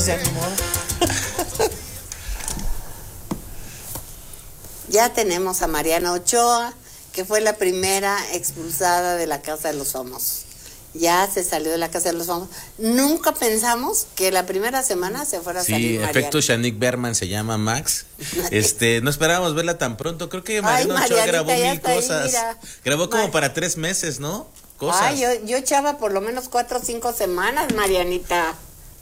Se animó. Ya tenemos a Mariana Ochoa, que fue la primera expulsada de la Casa de los Famosos. Ya se salió de la Casa de los Famosos. Nunca pensamos que la primera semana se fuera a salir Mariana. Sí, efecto Shanique Berman se llama Max. No esperábamos verla tan pronto. Creo que Mariana Ochoa grabó mil cosas. Ahí, grabó como para 3 meses, ¿no? Cosas. Ay, yo echaba por lo menos 4 o 5 semanas, Marianita.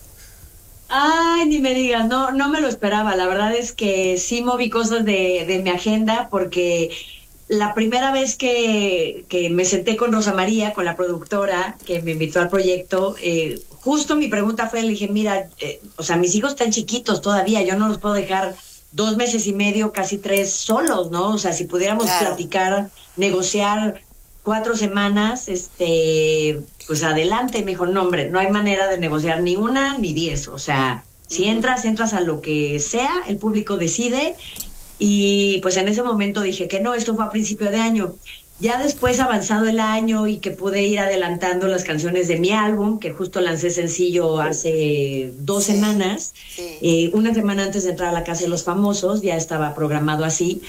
Ay, ni me digas, no me lo esperaba. La verdad es que sí moví cosas de mi agenda, porque la primera vez que me senté con Rosa María, con la productora que me invitó al proyecto, justo mi pregunta fue, le dije, mira, o sea, mis hijos están chiquitos todavía, yo no los puedo dejar 2 meses y medio, casi 3 solos, ¿no? O sea, si pudiéramos platicar, negociar 4 semanas, pues adelante. Me dijo, no, hombre, no hay manera de negociar ni 1 ni 10. O sea, si entras a lo que sea, el público decide. Y pues en ese momento dije que no, esto fue a principio de año. Ya después, avanzado el año y que pude ir adelantando las canciones de mi álbum, que justo lancé sencillo hace 2 semanas, 1 semana antes de entrar a la Casa de los Famosos, ya estaba programado así.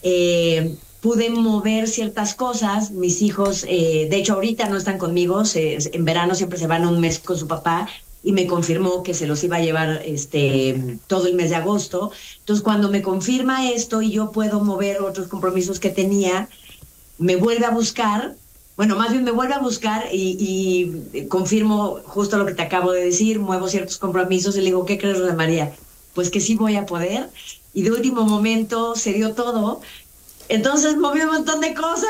Pude mover ciertas cosas. Mis hijos, de hecho ahorita no están conmigo, en verano siempre se van 1 mes con su papá, y me confirmó que se los iba a llevar todo el mes de agosto. Entonces, cuando me confirma esto y yo puedo mover otros compromisos que tenía, me vuelve a buscar, bueno, más bien me vuelve a buscar y confirmo justo lo que te acabo de decir, muevo ciertos compromisos y le digo, ¿qué crees, Rosa María? Pues que sí voy a poder. Y de último momento se dio todo. Entonces moví un montón de cosas.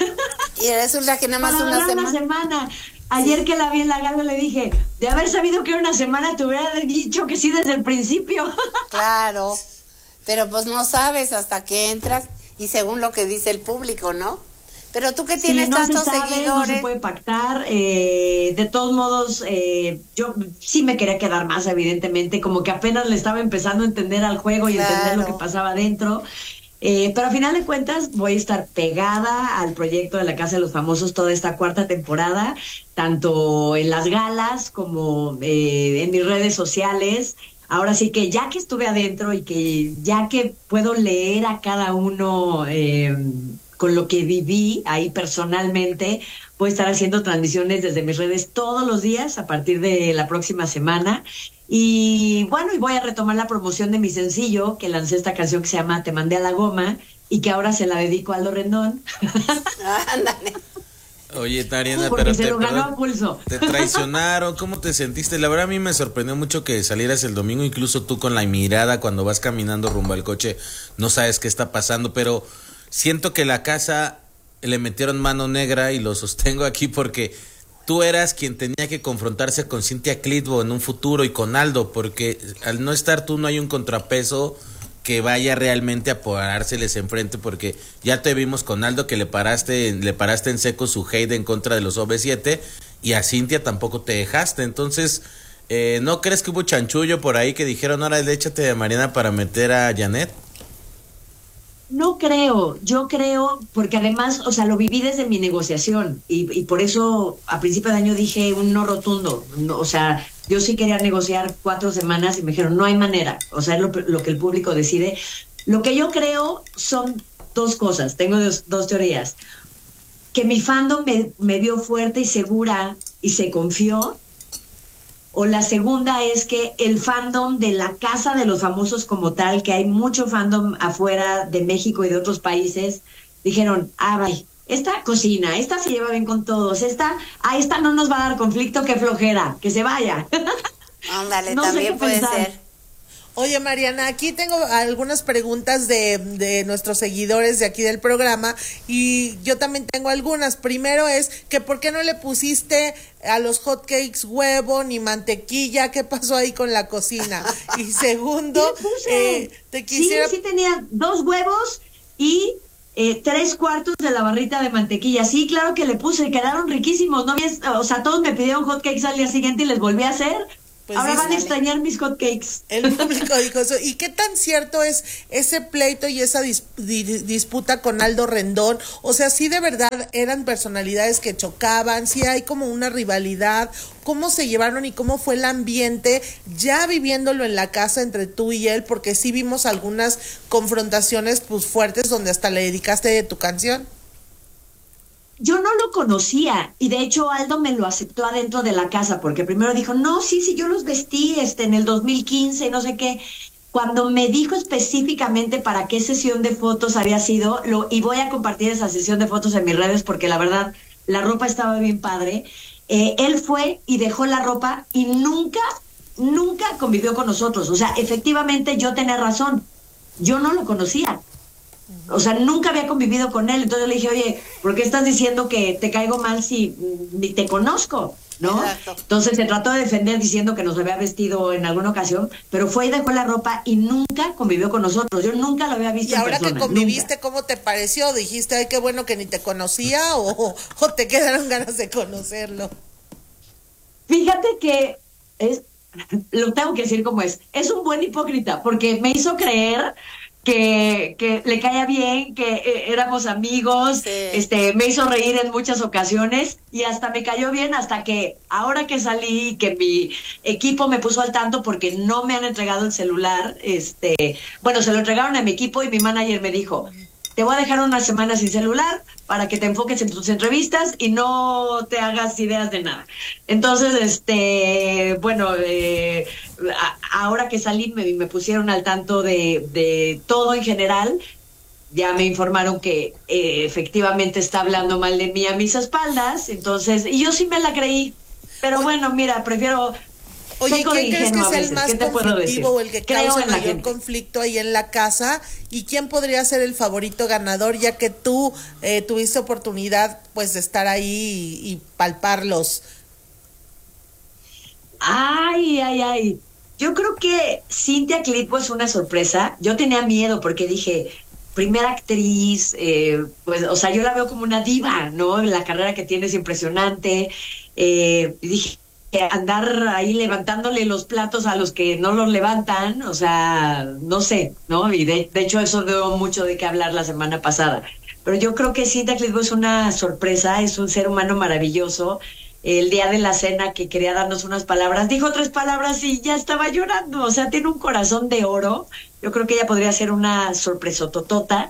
Y resulta que nada más una semana. Ayer que la vi en la gala le dije, de haber sabido que era 1 semana, te hubiera dicho que sí desde el principio. Claro, pero pues no sabes hasta que entras y según lo que dice el público, ¿no? Pero tú que tienes tantos seguidores. No se puede pactar. De todos modos, yo sí me quería quedar más, evidentemente, como que apenas le estaba empezando a entender al juego y entender lo que pasaba adentro. Pero a final de cuentas voy a estar pegada al proyecto de la Casa de los Famosos toda esta 4ª temporada, tanto en las galas como en mis redes sociales. Ahora sí que ya que estuve adentro y que ya que puedo leer a cada uno con lo que viví ahí personalmente, voy a estar haciendo transmisiones desde mis redes todos los días a partir de la próxima semana. Y bueno, y voy a retomar la promoción de mi sencillo, que lancé esta canción que se llama Te mandé a la goma, y que ahora se la dedico a Aldo Rendón. Ándale. Oye, Mariana, pero se lo ganó a pulso. Te traicionaron, ¿cómo te sentiste? La verdad a mí me sorprendió mucho que salieras el domingo, incluso tú con la mirada cuando vas caminando rumbo al coche, no sabes qué está pasando, pero siento que la casa le metieron mano negra y lo sostengo aquí porque tú eras quien tenía que confrontarse con Cynthia Clitbo en un futuro y con Aldo, porque al no estar tú no hay un contrapeso que vaya realmente a parárseles enfrente, porque ya te vimos con Aldo que le paraste en seco su hate en contra de los OV7 y a Cynthia tampoco te dejaste. Entonces, ¿no crees que hubo chanchullo por ahí que dijeron, ahora échate de Mariana para meter a Janet? No creo, yo creo, porque además, o sea, lo viví desde mi negociación y por eso a principio de año dije un no rotundo, no, o sea, yo sí quería negociar 4 semanas y me dijeron, no hay manera, o sea, es lo que el público decide. Lo que yo creo son 2 cosas, tengo 2 teorías, que mi fandom me vio fuerte y segura y se confió, o la segunda es que el fandom de la Casa de los Famosos como tal, que hay mucho fandom afuera de México y de otros países, dijeron, bye, esta cocina, esta se lleva bien con todos, esta no nos va a dar conflicto, qué flojera, que se vaya. Ándale, no también puede ser. Oye, Mariana, aquí tengo algunas preguntas de nuestros seguidores de aquí del programa y yo también tengo algunas. Primero es que ¿por qué no le pusiste a los hotcakes huevo ni mantequilla? ¿Qué pasó ahí con la cocina? Y segundo, te quisiera... Sí, tenía 2 huevos y 3/4 de la barrita de mantequilla. Sí, claro que le puse, quedaron riquísimos. No, o sea, todos me pidieron hotcakes al día siguiente y les volví a hacer. Pues ahora van a dale. extrañar mis hotcakes. El público dijo eso. ¿Y qué tan cierto es ese pleito y esa disputa con Aldo Rendón? O sea, sí de verdad eran personalidades que chocaban, sí hay como una rivalidad. ¿Cómo se llevaron y cómo fue el ambiente ya viviéndolo en la casa entre tú y él? Porque sí vimos algunas confrontaciones pues fuertes donde hasta le dedicaste de tu canción. Yo no lo conocía y de hecho Aldo me lo aceptó adentro de la casa porque primero dijo, no, sí, yo los vestí en el 2015 y no sé qué. Cuando me dijo específicamente para qué sesión de fotos había sido, y voy a compartir esa sesión de fotos en mis redes porque la verdad la ropa estaba bien padre, él fue y dejó la ropa y nunca convivió con nosotros. O sea, efectivamente yo tenía razón, yo no lo conocía. O sea, nunca había convivido con él. Entonces le dije, oye, ¿por qué estás diciendo que te caigo mal si ni te conozco? ¿No? Exacto. Entonces se trató de defender diciendo que nos había vestido en alguna ocasión, pero fue y dejó la ropa y nunca convivió con nosotros. Yo nunca lo había visto Y ahora en persona, que conviviste, nunca. ¿cómo te pareció? ¿Dijiste, ay, qué bueno que ni te conocía o te quedaron ganas de conocerlo? Fíjate que lo tengo que decir como es un buen hipócrita, porque me hizo creer que le caía bien, que éramos amigos, Sí. me hizo reír en muchas ocasiones y hasta me cayó bien hasta que ahora que salí, que mi equipo me puso al tanto porque no me han entregado el celular, bueno, se lo entregaron a mi equipo y mi manager me dijo, te voy a dejar una semana sin celular para que te enfoques en tus entrevistas y no te hagas ideas de nada. Entonces, bueno, ahora que salí me pusieron al tanto de todo en general. Ya me informaron que efectivamente está hablando mal de mí a mis espaldas, entonces, y yo sí me la creí. Pero bueno, mira, prefiero... Oye, Peco de ¿quién crees que ingenua a es el veces, más ¿qué te puedo decir? conflictivo o el que Creo causa en la mayor gente. conflicto ahí en la casa? ¿Y quién podría ser el favorito ganador, ya que tú tuviste oportunidad pues de estar ahí y palparlos? Ay. Yo creo que Cynthia Clitbo es una sorpresa. Yo tenía miedo porque dije, primera actriz, pues, o sea, yo la veo como una diva, ¿no? La carrera que tiene es impresionante. Y dije, andar ahí levantándole los platos a los que no los levantan, o sea, no sé, ¿no? Y de hecho eso dio mucho de qué hablar la semana pasada. Pero yo creo que Cynthia Clitbo es una sorpresa, es un ser humano maravilloso. El día de la cena que quería darnos unas palabras, dijo 3 palabras y ya estaba llorando, o sea, tiene un corazón de oro. Yo creo que ella podría ser una sorpresototota.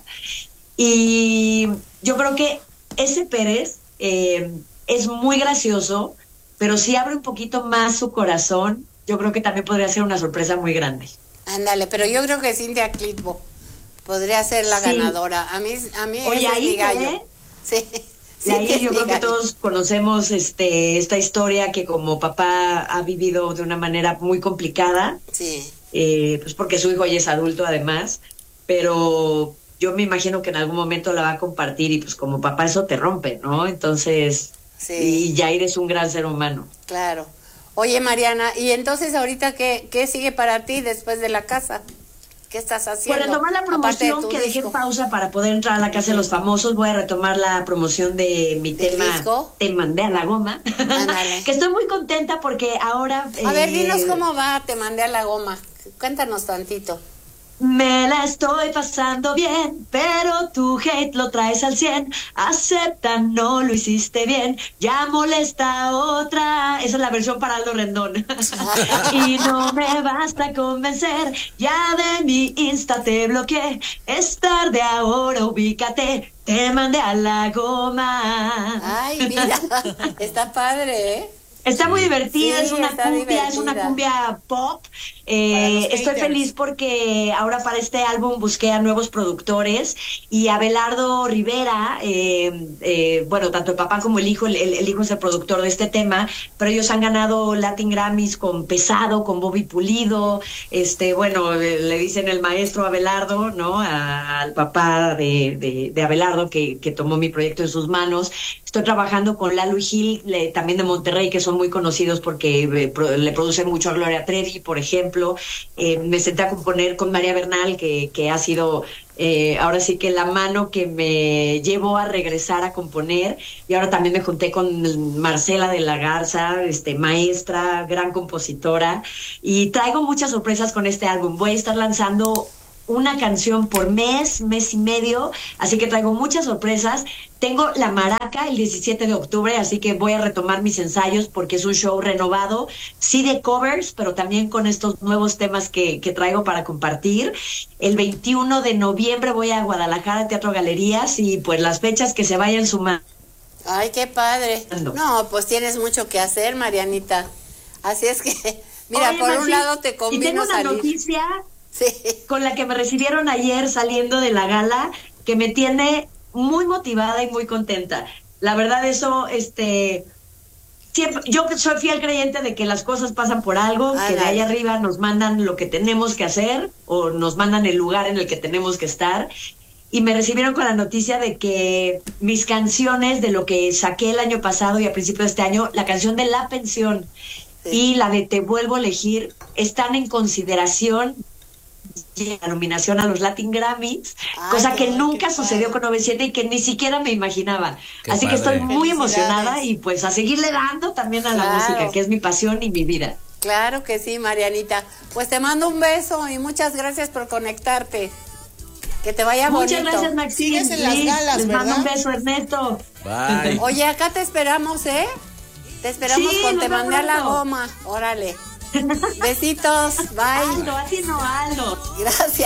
Y yo creo que ese Pérez es muy gracioso, pero si abre un poquito más su corazón, yo creo que también podría ser una sorpresa muy grande. Ándale, pero yo creo que Cynthia Clitbo podría ser la Sí. ganadora. A mí Oye, ese es ahí, mi gallo. ¿eh? Sí. Y ahí es yo mi creo que gallo. todos conocemos esta historia que como papá ha vivido de una manera muy complicada, Sí. pues porque su hijo ya es adulto además, pero yo me imagino que en algún momento la va a compartir y pues como papá eso te rompe, ¿no? Entonces, Sí. y Jair es un gran ser humano. Claro. Oye, Mariana, ¿y entonces ahorita qué sigue para ti después de la casa? ¿Qué estás haciendo? Para retomar la Aparte de promoción tu que dejé en disco. pausa para poder entrar a la Casa de los Famosos, voy a retomar la promoción de mi ¿Del tema, disco? Te mandé a la goma, Ándale. que estoy muy contenta porque ahora... A ver, dinos cómo va, te mandé a la goma. Cuéntanos tantito. Me la estoy pasando bien, pero tu hate lo traes al 100. Acepta, no lo hiciste bien, ya molesta a otra. Esa es la versión para Aldo Rendón. Y no me basta convencer, ya de mi Insta te bloqueé. Es tarde ahora, ubícate, te mandé a la goma. Ay, mira, está padre, ¿eh? Está muy divertida, Sí, es una está cumbia, es una divertida. cumbia pop. los Estoy haters. feliz porque ahora para este álbum busqué a nuevos productores y Abelardo Rivera, bueno, tanto el papá como el hijo es el productor de este tema, pero ellos han ganado Latin Grammys con Pesado, con Bobby Pulido, bueno, le dicen el maestro Abelardo, ¿no? Al papá de Abelardo que tomó mi proyecto en sus manos. Estoy trabajando con Lalo y Gil, también de Monterrey, que son son muy conocidos porque le producen mucho a Gloria Trevi, por ejemplo. Me senté a componer con María Bernal, que ha sido ahora sí que la mano que me llevó a regresar a componer, y ahora también me junté con Marcela de la Garza, maestra, gran compositora, y traigo muchas sorpresas con este álbum. Voy a estar lanzando una canción por mes y medio, así que traigo muchas sorpresas. Tengo La Maraca el 17 de octubre, así que voy a retomar mis ensayos porque es un show renovado, sí de covers, pero también con estos nuevos temas que traigo para compartir. El 21 de noviembre voy a Guadalajara, Teatro Galerías, y pues las fechas que se vayan sumando. Ay, qué padre. No, pues tienes mucho que hacer, Marianita. Así es que, mira, Oye, por Maxi, un lado te convino y tengo una salir. noticia Sí. con la que me recibieron ayer saliendo de la gala, que me tiene muy motivada y muy contenta. La verdad, eso, siempre, yo soy fiel creyente de que las cosas pasan por algo, que de ahí arriba nos mandan lo que tenemos que hacer o nos mandan el lugar en el que tenemos que estar. Y me recibieron con la noticia de que mis canciones, de lo que saqué el año pasado y a principio de este año, la canción de La Pensión y la de Te Vuelvo a Elegir, están en consideración la nominación a los Latin Grammys, cosa que nunca sucedió con 97 y que ni siquiera me imaginaba. Así que estoy muy emocionada y pues a seguirle dando también a la música, que es mi pasión y mi vida. Claro que sí, Marianita. Pues te mando un beso y muchas gracias por conectarte. Que te vaya bonito. Muchas gracias, Maxine. Sigues en las galas, Les mando un ¿verdad? beso, Ernesto. Bye. Oye, acá te esperamos, ¿eh? Te esperamos Sí, con nos Te vemos mandé a la pronto. goma. Órale. Besitos. Bye. Aldo, así no, Aldo. Gracias.